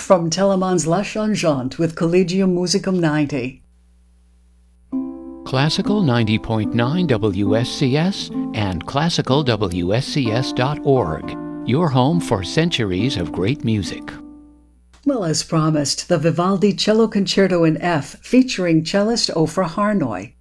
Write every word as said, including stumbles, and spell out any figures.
from Telemann's La Changeante with Collegium Musicum ninety. Classical ninety point nine W S C S and classical W S C S dot org, your home for centuries of great music. Well, as promised, the Vivaldi Cello Concerto in F featuring cellist Ofra Harnoy.